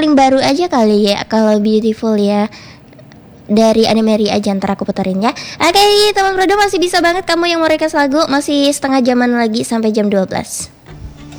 paling baru aja kali ya kalau Beautiful ya, dari Anne-Marie aja, ntar aku puterin ya. Oke teman Prodo, masih bisa banget kamu yang mau request lagu, masih setengah jaman lagi sampai jam 12.